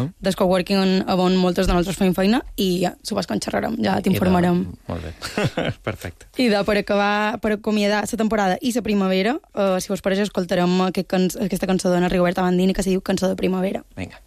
del coworking on moltes de nosaltres fem feina, i ja, supos que en xerrarem, ja t'informarem. Molt bé, perfecte. I per acabar, per acomiadar la temporada i la primavera, si vos pareix, escoltarem aquesta cançó d'Anna Rigoberta Bandini que se diu Cançó de Primavera. Vinga.